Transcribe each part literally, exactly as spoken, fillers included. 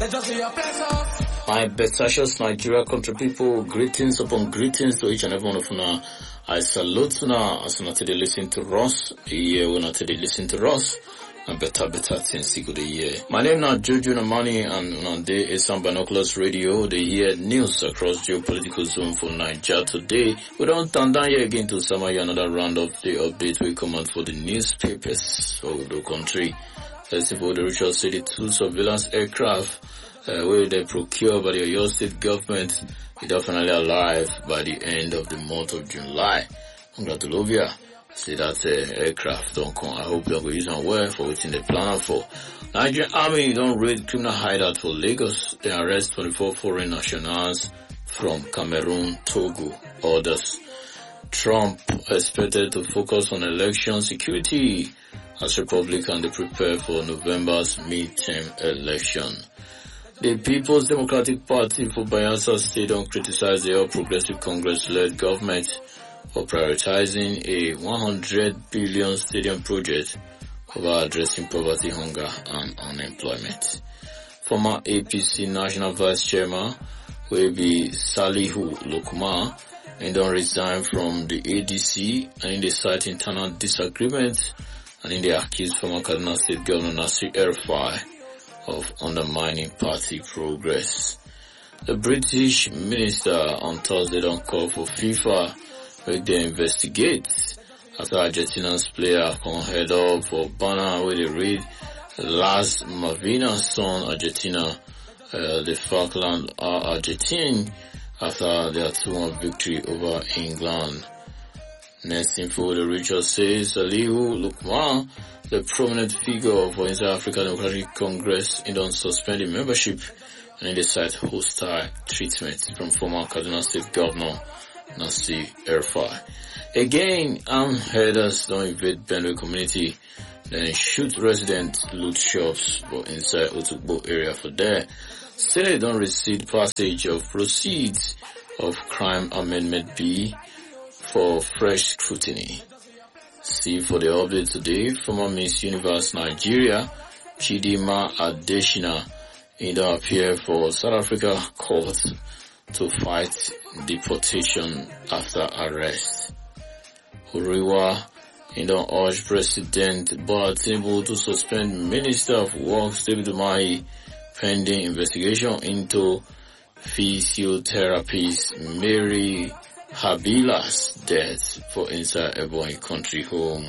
My best Nigeria country people, greetings upon greetings to each and every one of you. I salute you as you today listen to Ross. Yeah, we not today listen to Ross. And better, better things go the year. My name is Jojo Namani, and on day is some binoculars radio. They hear news across geopolitical zone for Nigeria today. We don't turn down here again to some another round of the update we come out for the newspapers for the country. First of all, the Richard City two surveillance aircraft uh, where they procure by the Oyo State government is definitely alive by the end of the month of July. Congratulations. See that uh, aircraft don't come. I hope they're going to use them well for what's in the plan for. Nigerian Army don't raid criminal hideout for Lagos. They arrest twenty-four foreign nationals from Cameroon, Togo, others. Trump expected to focus on election security as Republicans they prepare for November's midterm election. The People's Democratic Party for Bayelsa State don't criticize the All Progressive Congress-led government for prioritizing a one hundred billion stadium project over addressing poverty, hunger, and unemployment. Former A P C National Vice Chairman will be Salihu Lokuma and don't resign from the A D C and in the cite internal disagreements and in the accused former Kaduna State Governor Nasir El-Rufai of undermining party progress. The British minister on Thursday don't call for FIFA make them investigate after Argentina's player come head up for banner where they read Las Malvinas son Argentina, uh, the Falkland are Argentine after their two one victory over England. Next info, the Richard says Salihu Lukman, the prominent figure for Inside African Democratic Congress, in on suspended membership and in the site hostile treatment from former Kaduna State Governor Nasir El-Rufai. Again, armed headers don't invade Benue community, then shoot residents, loot shops for inside Otukbo area for there. Still they don't receive passage of proceeds of crime amendment B for fresh scrutiny. See for the update today, former Miss Universe Nigeria, Chidima Adeshina, in the appear for South Africa court to fight deportation after arrest. Uriwa in the urge President Bola Tinubu to suspend Minister of Works David Umahi pending investigation into physiotherapist Mary Habila's death for inside Ebonyi country home.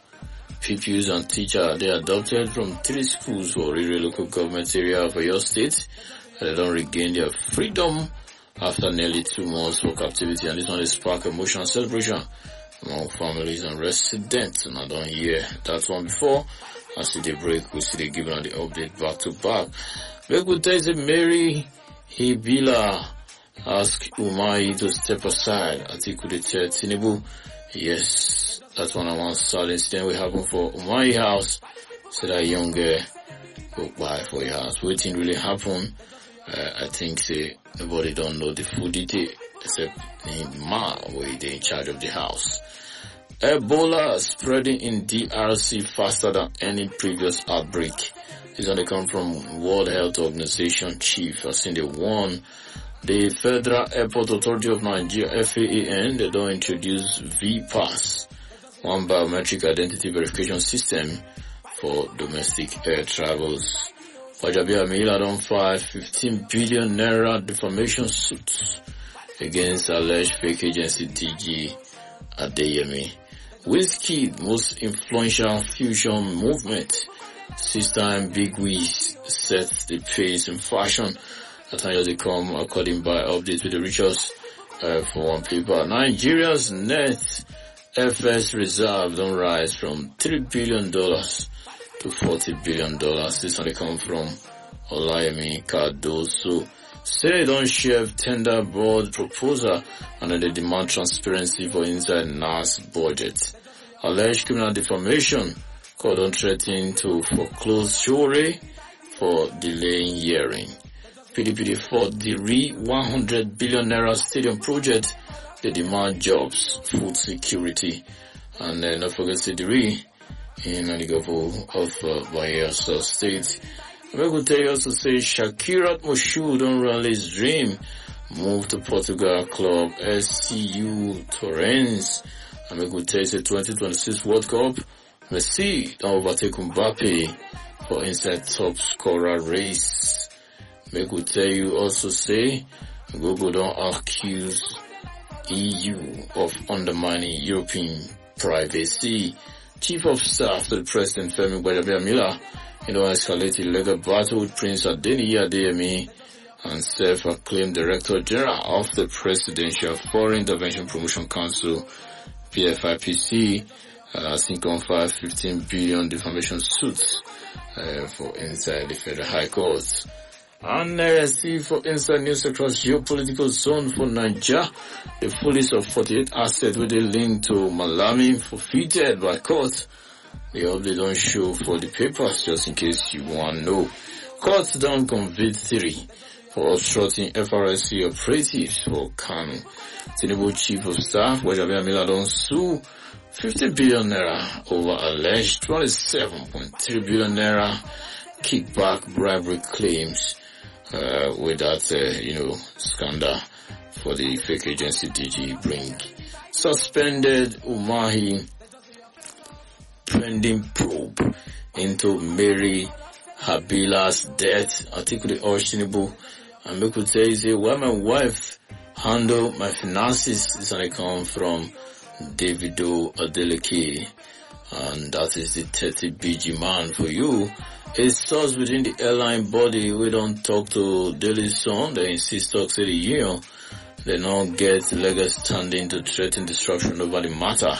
Pupils and teachers they adopted from three schools for Riri local government area of Oyo State and they don't regain their freedom after nearly two months for captivity, and this one is spark emotional celebration among families and residents. And I don't hear that one before. I see the break, we see the giving on the update back to back. Very good day, Mary Hibila ask Umahi to step aside. Atiku the third Tinubu. Yes, that's one of one sad incident we happen for Umahi house. So that young girl go by for your house. Waiting really happen. Uh, I think say nobody don't know the full detail except the man where they in charge of the house. Ebola spreading in D R C faster than any previous outbreak. This only come from World Health Organization chief. I seen the one. The Federal Airport Authority of Nigeria, F A A N, they don't introduce V PASS, one biometric identity verification system for domestic air travels. Wajabi Amila don't file fifteen billion naira defamation suits against alleged fake agency D G Adeyemi. Wizkid, most influential fusion movement, six-time Big Wiz sets the pace in fashion. That's how they come according by updates with the Richards uh, for one paper. Nigeria's net F S reserve don't rise from three billion dollars to forty billion dollars. This only come from Olayemi Cardoso. Say don't share tender board proposal and they demand transparency for inside N A S budget. Alleged criminal defamation, court on threatening to foreclose jury for delaying hearing. P D P for the re one hundred billion naira stadium project, they demand jobs, food security, and then uh, not forget the re in the government of uh, Bayelsa State. We could tell you also say Shakirat Moshood don't really his dream. Move to Portugal club S C U Torrens. And we could tell you the twenty twenty-six World Cup. Messi don't overtake Mbappe for inside top scorer race. We could tell you also say Google don't accuse E U of undermining European privacy. Chief of Staff to the President Femi Gbadebo you know, escalated legal battle with Prince Adeniyi Adeyemi and self-acclaimed Director General of the Presidential Foreign Intervention Promotion Council, P F I P C, uh, think on five fifteen billion defamation suits uh, for inside the Federal High Court. And uh, see for inside news across geopolitical zone for Nigeria, the police of forty-eight assets with a link to Malami forfeited by court. The update don't show for the papers just in case you want to know. Courts don't convict three for obstructing F R S C operatives for Kano. Tinubu Chief of Staff, Gbadebo Mila don't sue fifty billion naira over alleged twenty-seven point three billion naira kickback bribery claims uh, with that, uh, you know, scandal for the fake agency D G Bring. Suspended Umahi pending probe into Mary Habila's death. Article Tinubu and we could say, say, why my wife handle my finances is an account from Davido Adeleke. And that is the thirty B G man for you. A source within the airline body, we don't talk to Daily Sun, they insist talk to the union. They don't get legal standing to threaten disruption over the matter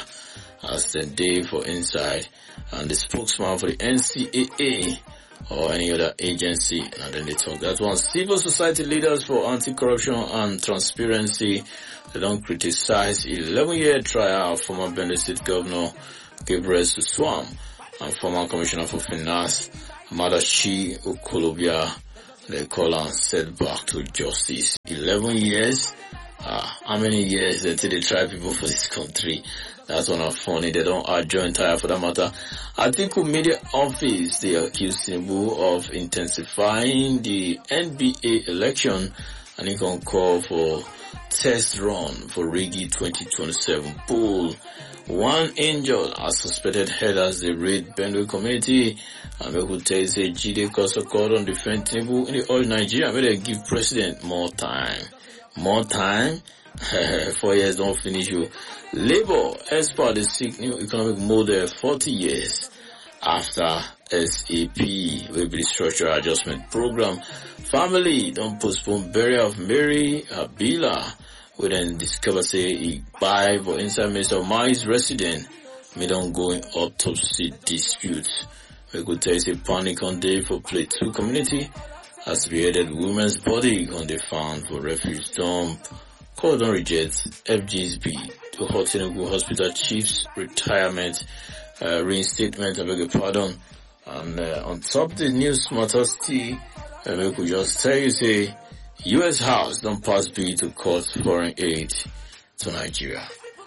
as the day for inside. And the spokesman for the N C A A or any other agency, and then they talk that one. Civil society leaders for anti-corruption and transparency, they don't criticize eleven year trial of former Benue State Governor Gabriel Suswam and former Commissioner for Finance Madachi Okolobia. They call on setback to justice. eleven years? Ah, how many years until they try people for this country? That's one of funny. They don't adjourn tire for that matter. Atiku Media Office, they accuse Tinubu of intensifying the N B A election and he can call for test run for Rigi twenty twenty-seven poll. One angel as suspected head as the raid Benue community. And we could tell say Jide Kosoko on defend Tinubu in the oil Nigeria. Where they give president more time. More time? Four years don't finish you. Labour, as per the seek new economic model forty years after S A P will be the structural adjustment program. Family don't postpone burial of Mary Abila. We then discover say he buy for inside Mister Mai's resident. Me don't go in autopsy dispute. We could tell say panic on day for Plateau community as beheaded woman's body on the found for refuge dump. Cordon rejects F G S B to Tinubu Hospital Chief's retirement uh, reinstatement. I beg your pardon. And uh, on top of the news matters, T, uh, we could just tell you say U S House don't pass bill to cut foreign aid to Nigeria.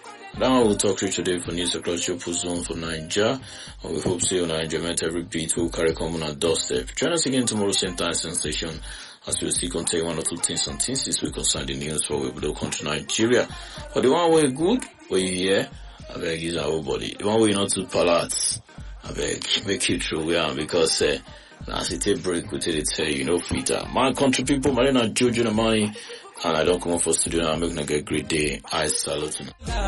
Now we'll talk to you today for news across your zone for Nigeria. And we hope to see you on our enjoyment every beat will carry come on our doorstep. Join us again tomorrow same time, same station. As we see contain one or two things and things this week concern the news for we below country Nigeria. But the one way good, where you hear, I beg is our body. The one way not too palace, I beg make it true we are because uh, as it take break we tell it tell you know Peter. My country people, my name is Jojo the money and I don't come up for studio now, I'm making a great day. I salute you.